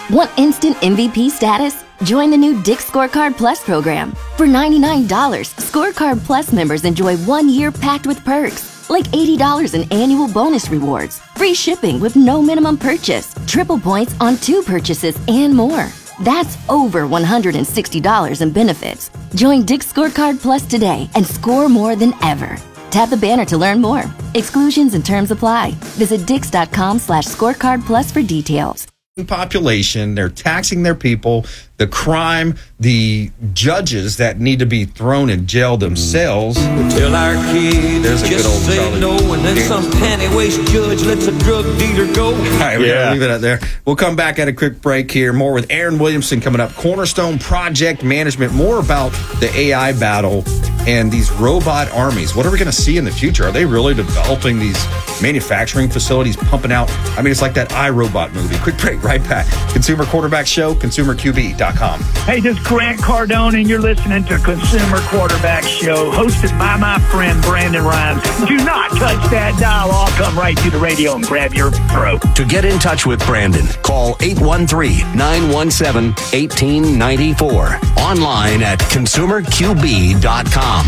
Want instant MVP status? Join the new Dick's Scorecard Plus program. For $99, Scorecard Plus members enjoy 1 year packed with perks, like $80 in annual bonus rewards, free shipping with no minimum purchase, triple points on 2 purchases, and more. That's over $160 in benefits. Join Dick's Scorecard Plus today and score more than ever. Tap the banner to learn more. Exclusions and terms apply. Visit dix.com/scorecard plus for details. Population, they're taxing their people, the crime, the judges that need to be thrown in jail themselves. Tell our kids just say no, and then some panty-waist judge lets a drug dealer go. All right, we're going to leave it out there. We'll come back at a quick break here. More with Aaron Williamson coming up. Cornerstone Project Management. More about the AI battle and these robot armies. What are we going to see in the future? Are they really developing these manufacturing facilities, pumping out? I mean, it's like that iRobot movie. Quick break, right back. Consumer Quarterback Show, consumerqb.com. Hey, this is Grant Cardone, and you're listening to Consumer Quarterback Show, hosted by my friend Brandon Rhymes. Do not touch that dial. I'll come right to the radio and grab your throat. To get in touch with Brandon, call 813-917-1894. Online at consumerqb.com.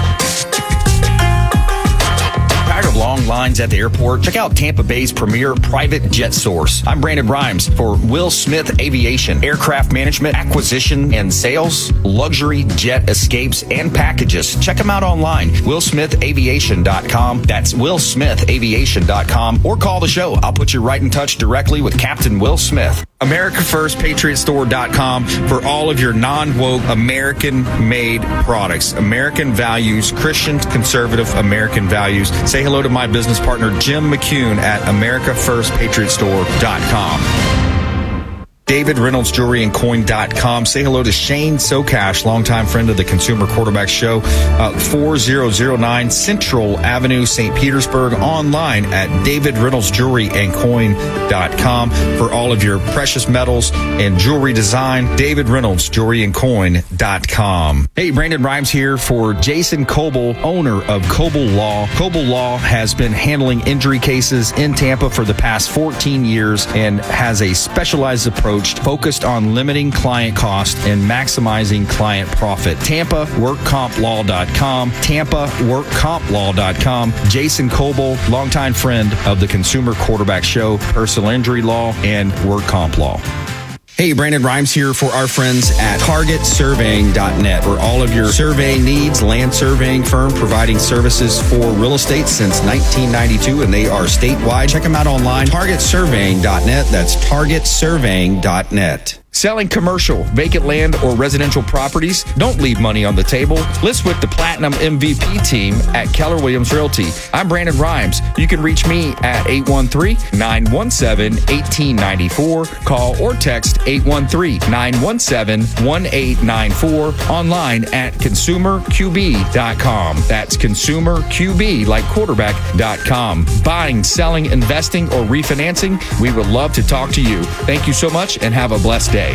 Tired of long lines at the airport? Check out Tampa Bay's premier private jet source. I'm Brandon Rhymes for Will Smith Aviation. Aircraft management, acquisition, and sales, luxury jet escapes, and packages. Check them out online. WillSmithAviation.com. That's WillSmithAviation.com. Or call the show. I'll put you right in touch directly with Captain Will Smith. AmericaFirstPatriotStore.com for all of your non-woke American-made products. American values, Christian, conservative American values. Say hello to my business partner, Jim McCune at AmericaFirstPatriotStore.com. David Reynolds Jewelry and Coin.com. Say hello to Shane Socash, longtime friend of the Consumer Quarterback Show, 4009 Central Avenue, St. Petersburg. Online at DavidReynoldsJewelryandCoin.com for all of your precious metals and jewelry design. David Reynolds Jewelry and Coin.com. Hey, Brandon Rhymes here for Jason Coble, owner of Coble Law. Coble Law has been handling injury cases in Tampa for the past 14 years and has a specialized approach focused on limiting client cost and maximizing client profit. TampaWorkCompLaw.com. TampaWorkCompLaw.com. Jason Coble, longtime friend of the Consumer Quarterback Show, personal injury law, and work comp law. Hey, Brandon Rhymes here for our friends at TargetSurveying.net for all of your surveying needs. Land surveying firm providing services for real estate since 1992, and they are statewide. Check them out online, TargetSurveying.net. That's TargetSurveying.net. Selling commercial, vacant land, or residential properties? Don't leave money on the table. List with the Platinum MVP team at Keller Williams Realty. I'm Brandon Rhymes. You can reach me at 813-917-1894. Call or text 813-917-1894. Online at consumerqb.com. That's consumerqb, like quarterback.com. Buying, selling, investing, or refinancing? We would love to talk to you. Thank you so much and have a blessed day.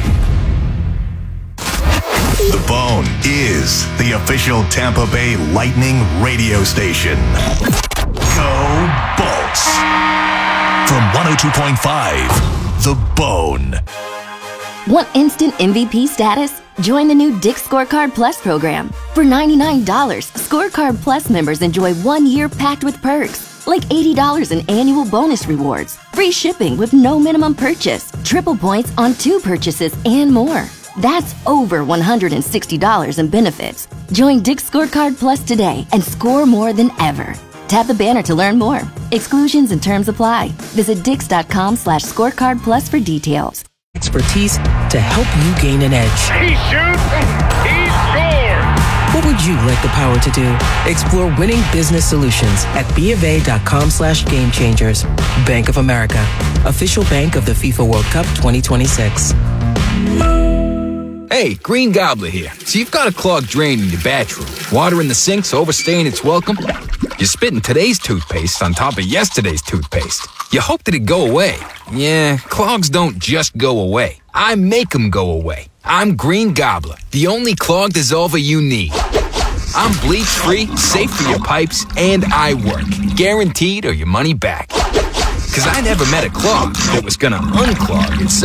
The Bone is the official Tampa Bay Lightning radio station. Go Bolts! From 102.5, The Bone. Want instant MVP status? Join the new Dick's Scorecard Plus program. For $99, Scorecard Plus members enjoy 1 year packed with perks, like $80 in annual bonus rewards, free shipping with no minimum purchase, triple points on 2 purchases, and more. That's over $160 in benefits. Join Dick's Scorecard Plus today and score more than ever. Tap the banner to learn more. Exclusions and terms apply. Visit dix.com/scorecard plus for details. Expertise to help you gain an edge. He shoots, he scores! What would you like the power to do? Explore winning business solutions at BofA.com/gamechangers. Bank of America, official bank of the FIFA World Cup 2026. Hey, Green Gobbler here. So you've got a clogged drain in your bathroom. Water in the sink's overstaying its welcome. You're spitting today's toothpaste on top of yesterday's toothpaste. You hope that it go away. Yeah, clogs don't just go away. I make them go away. I'm Green Gobbler, the only clog dissolver you need. I'm bleach-free, safe for your pipes, and I work. Guaranteed or your money back. Because I never met a clog that was gonna unclog itself.